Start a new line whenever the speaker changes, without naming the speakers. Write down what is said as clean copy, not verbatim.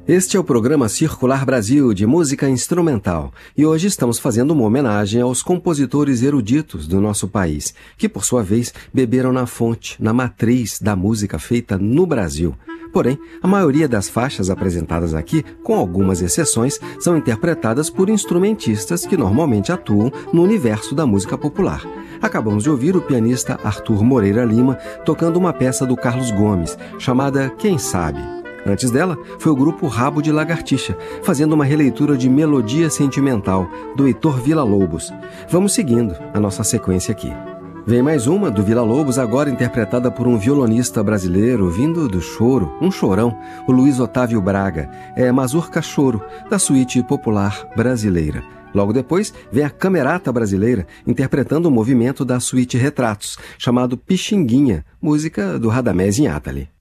Este é o programa Circular Brasil de música instrumental e hoje estamos fazendo uma homenagem aos compositores eruditos do nosso país, que por sua vez beberam na fonte, na matriz da música feita no Brasil. Porém, a maioria das faixas apresentadas aqui, com algumas exceções, são interpretadas por instrumentistas que normalmente atuam no universo da música popular. Acabamos de ouvir o pianista Arthur Moreira Lima tocando uma peça do Carlos Gomes, chamada Quem Sabe. Antes dela, foi o grupo Rabo de Lagartixa, fazendo uma releitura de Melodia Sentimental, do Heitor Villa-Lobos. Vamos seguindo a nossa sequência aqui. Vem mais uma, do Villa-Lobos, agora interpretada por um violonista brasileiro vindo do choro, um chorão, o Luiz Otávio Braga. É Mazurca Choro, da suíte popular brasileira. Logo depois, vem a Camerata Brasileira, interpretando o movimento da suíte Retratos, chamado Pixinguinha, música do Radamés Inátali.